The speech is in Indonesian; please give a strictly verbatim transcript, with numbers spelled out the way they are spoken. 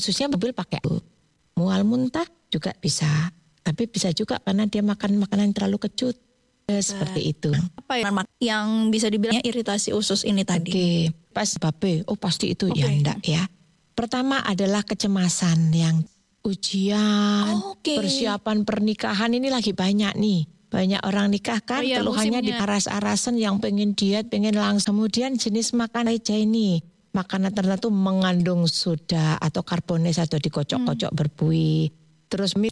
Khususnya mobil pakai mual muntah juga bisa. Tapi bisa juga karena dia makan makanan yang terlalu kecut. Seperti itu. Apa yang, yang bisa dibilangnya iritasi usus ini tadi? Oke, pas babe, oh pasti itu okay. ya enggak ya. Pertama adalah kecemasan yang ujian, oh, okay. persiapan pernikahan ini lagi banyak nih. Banyak orang nikah kan, oh, iya, keluhannya di aras-arasan yang pengen diet, pengen langsung. Kemudian jenis makanan aja ini. Makanan tertentu mengandung soda atau karbonis atau dikocok-kocok hmm. berbuih. Terus